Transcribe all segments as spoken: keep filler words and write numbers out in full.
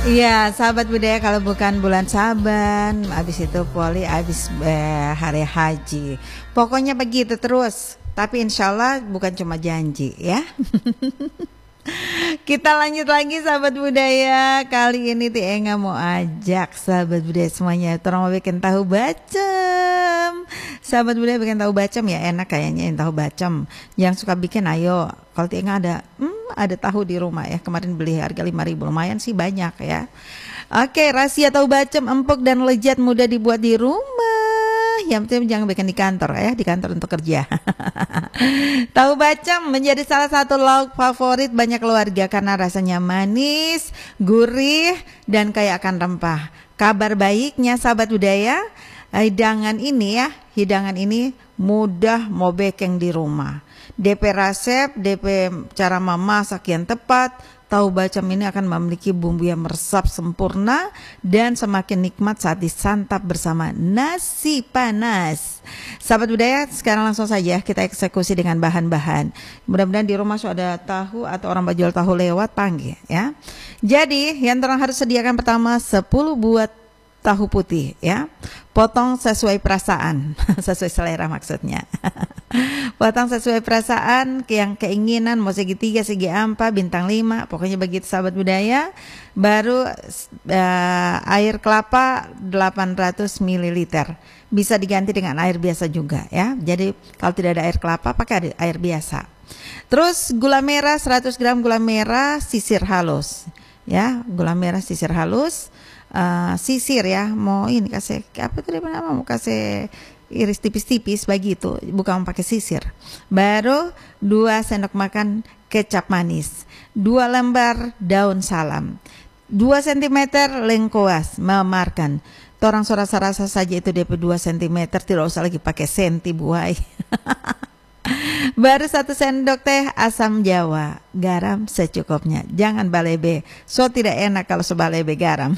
Iya, sahabat budaya, kalau bukan bulan Saban, habis itu Poli, habis eh, hari haji. Pokoknya begitu terus. Tapi insya Allah bukan cuma janji ya. Kita lanjut lagi sahabat budaya. Kali ini Ti Enga mau ajak sahabat budaya semuanya, orang mau bikin tahu bacem. Sahabat budaya bikin tahu bacem ya, enak kayaknya yang tahu bacem. Yang suka bikin ayo. Kalau Ti Enga ada hmm, ada tahu di rumah ya. Kemarin beli harga lima ribu, lumayan sih banyak ya. Oke, rahasia tahu bacem empuk dan lezat, mudah dibuat di rumah. Yang penting jangan bikin di kantor ya, di kantor untuk kerja. Tahu bacem menjadi salah satu lauk favorit banyak keluarga karena rasanya manis, gurih, dan kaya akan rempah. Kabar baiknya sahabat budaya, hidangan ini ya, hidangan ini mudah mau bikin di rumah. D P resep, D P cara memasak yang tepat. Tahu bacem ini akan memiliki bumbu yang meresap sempurna dan semakin nikmat saat disantap bersama nasi panas. Sahabat budaya, sekarang langsung saja kita eksekusi dengan bahan-bahan. Mudah-mudahan di rumah sudah ada tahu atau orang jual tahu lewat, panggil ya. Jadi yang terang harus sediakan pertama sepuluh buah tahu putih ya. Potong sesuai perasaan, sesuai selera maksudnya. Potong sesuai perasaan, yang keinginan mau segi tiga, segi empat, bintang lima, pokoknya begitu sahabat budaya. Baru uh, air kelapa delapan ratus mililiter. Bisa diganti dengan air biasa juga ya. Jadi kalau tidak ada air kelapa pakai air biasa. Terus gula merah seratus gram, gula merah sisir halus. Ya, gula merah sisir halus. Uh, sisir ya, mau ini kasih apa tadi nama, mau kasih iris tipis-tipis begitu, bukan pakai sisir. Baru dua sendok makan kecap manis, dua lembar daun salam, dua sentimeter lengkuas memarkan. Torang rasa-rasa saja itu D P dua sentimeter, tidak usah lagi pakai senti buai. Baru satu sendok teh asam jawa, garam secukupnya, jangan balebe, so tidak enak kalau sebalebe garam.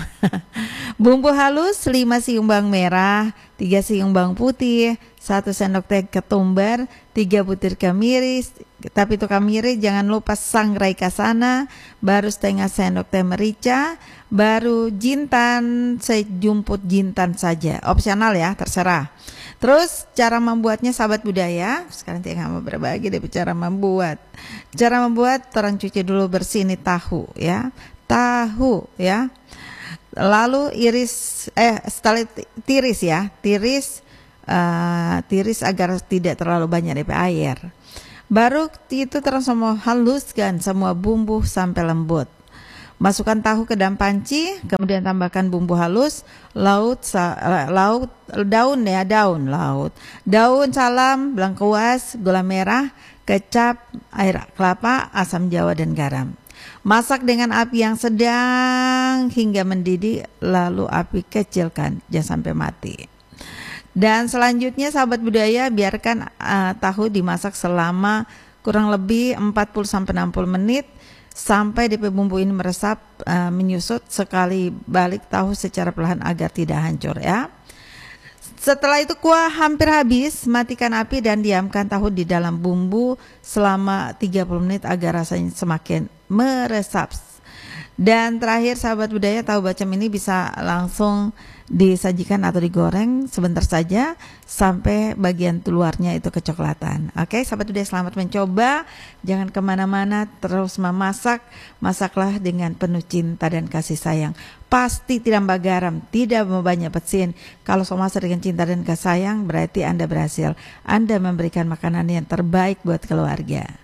Bumbu halus lima siung bawang merah, tiga siung bawang putih, satu sendok teh ketumbar, tiga butir kemiri, tapi itu kemiri jangan lupa sangrai kasana, baru setengah sendok teh merica, baru jintan, sejumput jintan saja, opsional ya, terserah. Terus cara membuatnya sahabat budaya, sekarang Tia mau berbagi dari cara membuat. Cara membuat, orang cuci dulu bersih ini tahu ya, tahu ya. Lalu iris, eh setelah tiris ya, tiris, uh, tiris agar tidak terlalu banyak D P air. Baru itu terus semua haluskan semua bumbu sampai lembut. Masukkan tahu ke dalam panci, kemudian tambahkan bumbu halus, laut, laut, daun ya, daun, laut, daun salam, lengkuas, gula merah, kecap, air kelapa, asam jawa dan garam. Masak dengan api yang sedang hingga mendidih, lalu api kecilkan, jangan sampai mati. Dan selanjutnya sahabat budaya, biarkan uh, tahu dimasak selama kurang lebih empat puluh sampai enam puluh menit. Sampai D P bumbu ini meresap, uh, menyusut, sekali balik tahu secara perlahan agar tidak hancur ya. Setelah itu kuah hampir habis, matikan api dan diamkan tahu di dalam bumbu selama tiga puluh menit agar rasanya semakin meresap. Dan terakhir sahabat budaya, tahu bacem ini bisa langsung disajikan atau digoreng sebentar saja sampai bagian luarnya itu kecoklatan. Oke sahabat budaya, selamat mencoba. Jangan kemana-mana, terus memasak. Masaklah dengan penuh cinta dan kasih sayang. Pasti tidak tambah garam, tidak mau banyak betsin. Kalau so masak dengan cinta dan kasih sayang, berarti Anda berhasil. Anda memberikan makanan yang terbaik buat keluarga.